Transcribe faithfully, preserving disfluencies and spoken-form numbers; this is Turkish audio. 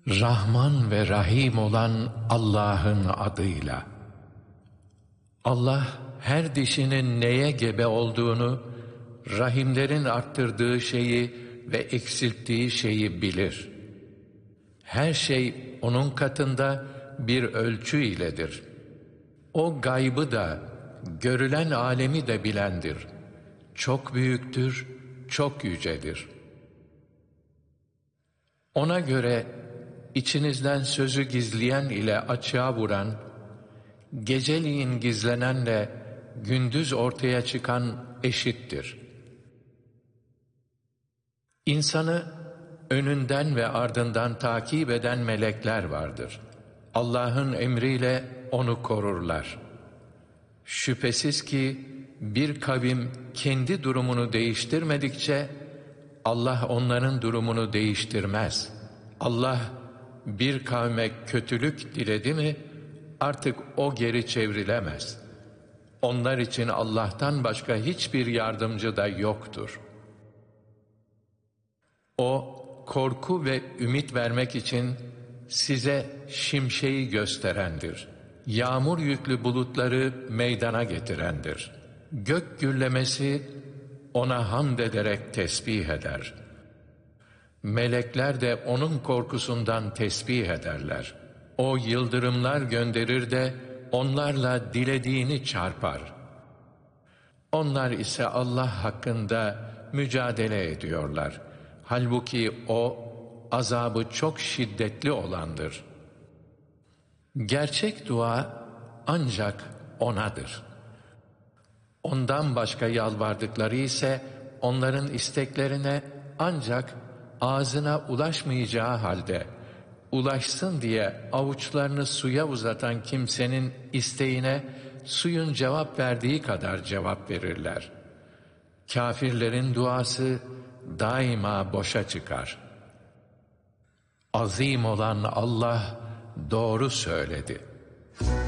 Rahman ve Rahim olan Allah'ın adıyla. Allah her dişinin neye gebe olduğunu, rahimlerin arttırdığı şeyi ve eksilttiği şeyi bilir. Her şey onun katında bir ölçü iledir. O gaybı da, görülen alemi de bilendir. Çok büyüktür, çok yücedir. Ona göre içinizden sözü gizleyen ile açığa vuran, geceliğin gizlenenle gündüz ortaya çıkan eşittir. İnsanı önünden ve ardından takip eden melekler vardır. Allah'ın emriyle onu korurlar. Şüphesiz ki bir kavim kendi durumunu değiştirmedikçe Allah onların durumunu değiştirmez. Allah bir kavme kötülük diledi mi artık o geri çevrilemez. Onlar için Allah'tan başka hiçbir yardımcı da yoktur. O korku ve ümit vermek için size şimşeği gösterendir. Yağmur yüklü bulutları meydana getirendir. Gök gürlemesi ona hamd ederek tesbih eder. Melekler de onun korkusundan tesbih ederler. O yıldırımlar gönderir de onlarla dilediğini çarpar. Onlar ise Allah hakkında mücadele ediyorlar. Halbuki o azabı çok şiddetli olandır. Gerçek dua ancak O'nadır. Ondan başka yalvardıkları ise onların isteklerine ancak ağzına ulaşmayacağı halde ulaşsın diye avuçlarını suya uzatan kimsenin isteğine suyun cevap verdiği kadar cevap verirler. Kafirlerin duası daima boşa çıkar. Azim olan Allah doğru söyledi.